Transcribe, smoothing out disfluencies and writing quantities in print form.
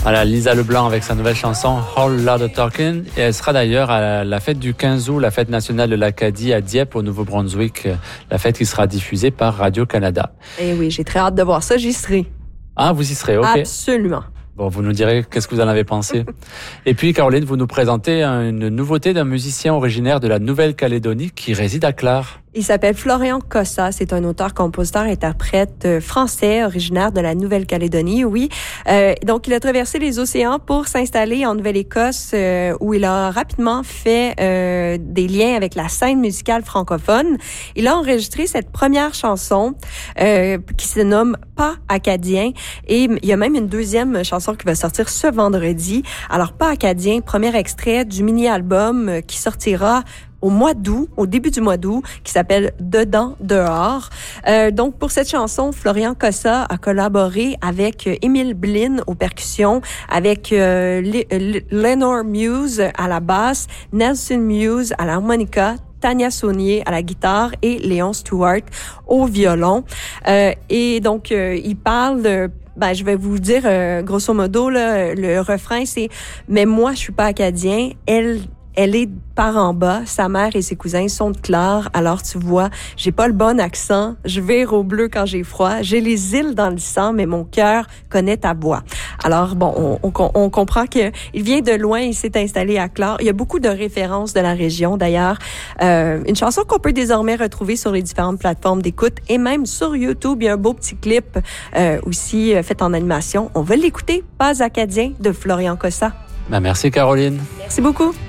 Voilà, Lisa Leblanc avec sa nouvelle chanson Whole Lotta Talkin'. Et elle sera d'ailleurs à la fête du 15 août, la fête nationale de l'Acadie à Dieppe au Nouveau-Brunswick. La fête qui sera diffusée par Radio-Canada. Eh oui, j'ai très hâte de voir ça, j'y serai. Ah, vous y serez, ok. Absolument. Bon, vous nous direz qu'est-ce que vous en avez pensé. Et puis, Caroline, vous nous présentez une nouveauté d'un musicien originaire de la Nouvelle-Calédonie qui réside à Clare. Il s'appelle Florian Cossa. C'est un auteur, compositeur, interprète français originaire de la Nouvelle-Calédonie, oui. Donc, il a traversé les océans pour s'installer en Nouvelle-Écosse où il a rapidement fait des liens avec la scène musicale francophone. Il a enregistré cette première chanson qui se nomme Pas acadien et il y a même une deuxième chanson qui va sortir ce vendredi. Alors, Pas acadien, premier extrait du mini-album qui sortira au mois d'août, au début du mois d'août, qui s'appelle Dedans, dehors. Donc, pour cette chanson, Florian Cossa a collaboré avec Émile Blin aux percussions, avec Lenore Muse à la basse, Nelson Muse à l'harmonica, Tania Saunier à la guitare et Léon Stewart au violon. Et donc, il parle de... je vais vous dire, grosso modo, là, le refrain, c'est « Mais moi, je suis pas acadien. Elle est par en bas. Sa mère et ses cousins sont de Clare. Alors, tu vois, j'ai pas le bon accent. Je vire au bleu quand j'ai froid. J'ai les îles dans le sang, mais mon cœur connaît ta voix. » Alors, bon, on comprend qu'il vient de loin. Il s'est installé à Clare. Il y a beaucoup de références de la région, d'ailleurs. Une chanson qu'on peut désormais retrouver sur les différentes plateformes d'écoute et même sur YouTube. Il y a un beau petit clip aussi fait en animation. On va l'écouter. Pas acadien de Florian Cossa. Merci, Caroline. Merci beaucoup.